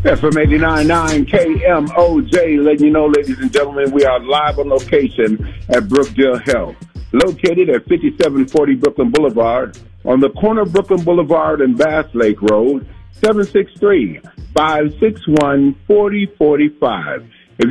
FM 89.9 KMOJ, letting you know, ladies and gentlemen, we are live on location at Brookdale Health, located at 5740 Brooklyn Boulevard, on the corner of Brooklyn Boulevard and Bass Lake Road, 763-561-4045.